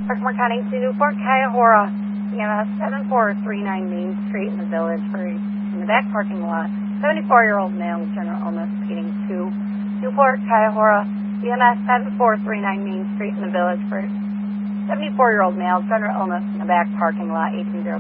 Parkmore County to Newport, Cuyahoga, EMS 7439 Main Street in the Village in the back parking lot. 74-year-old male with general illness speeding to Newport, Cuyahoga, EMS 7439 Main Street in the Village 74-year-old male, general illness in the back parking lot, 18